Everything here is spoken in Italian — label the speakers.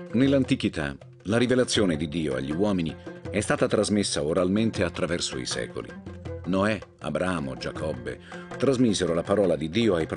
Speaker 1: Nell'antichità, la rivelazione di Dio agli uomini è stata trasmessa oralmente attraverso i secoli. Noè, Abramo, Giacobbe trasmisero la parola di Dio ai